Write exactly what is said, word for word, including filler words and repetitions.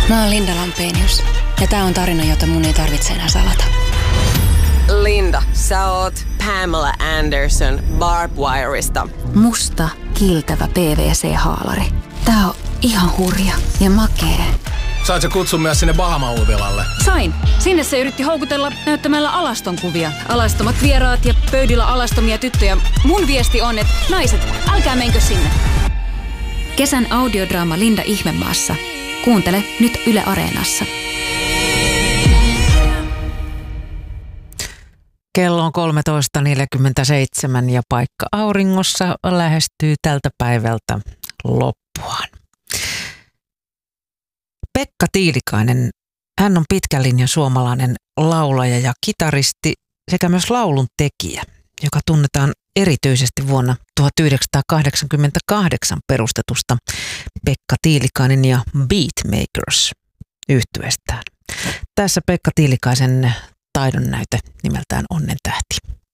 Mä oon Linda Lampenius ja tää on tarina, jota mun ei tarvitse enää salata. Linda, sä oot Pamela Anderson Barbwireista. Musta, kiiltävä P V C-haalari. Tää on ihan hurja ja makee. Sait sä kutsun myös sinne Bahama-huvilalle? Sain. Sinne se yritti houkutella näyttämällä alaston kuvia. Alastomat vieraat ja pöydillä alastomia tyttöjä. Mun viesti on, että naiset, älkää menkö sinne. Kesän audiodraama Linda Ihmemaassa. Kuuntele nyt Yle Areenassa. Kello on kolmetoista neljäkymmentäseitsemän ja paikka auringossa lähestyy tältä päivältä loppuaan. Pekka Tiilikainen, hän on pitkän linjan suomalainen laulaja ja kitaristi sekä myös laulun tekijä, joka tunnetaan erityisesti vuonna tuhatyhdeksänsataakahdeksankymmentäkahdeksan perustetusta Pekka Tiilikainen ja Beatmakers -yhtyestään. Tässä Pekka Tiilikaisen taidonnäyte nimeltään Onnen tähti.